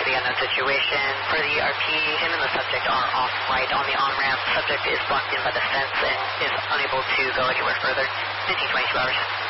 the unknown situation. For the ERP, him and the subject are off-right on the on-ramp. Subject is blocked in by the fence and is unable to go anywhere further. 15-22 hours.